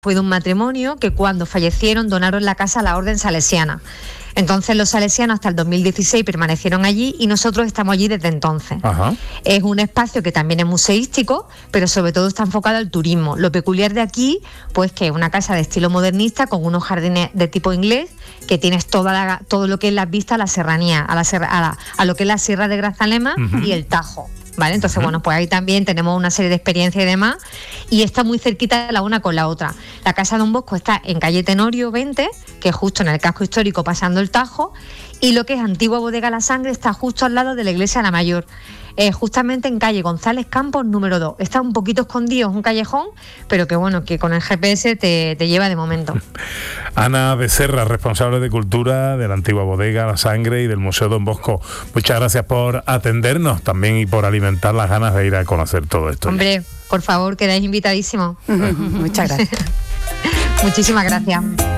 fue de un matrimonio que cuando fallecieron donaron la casa a la Orden Salesiana. Entonces los salesianos hasta el 2016 permanecieron allí y nosotros estamos allí desde entonces. Ajá. Es un espacio que también es museístico, pero sobre todo está enfocado al turismo. Lo peculiar de aquí, pues que es una casa de estilo modernista con unos jardines de tipo inglés, que tienes todo lo que es la vista a la serranía, a lo que es la Sierra de Grazalema y el Tajo. ¿Vale? Entonces, bueno, pues ahí también tenemos una serie de experiencias y demás, y está muy cerquita la una con la otra. La Casa Don Bosco está en calle Tenorio 20, que es justo en el casco histórico pasando el Tajo, y lo que es Antigua Bodega La Sangre está justo al lado de la Iglesia de la Mayor, justamente en calle González Campos número 2. Está un poquito escondido, es un callejón, pero que bueno, que con el GPS te lleva de momento. Ana Becerra, responsable de Cultura de la Antigua Bodega La Sangre y del Museo Don Bosco, muchas gracias por atendernos también y por alimentar las ganas de ir a conocer todo esto. Hombre, por favor, quedáis invitadísimos. Muchas gracias. Muchísimas gracias.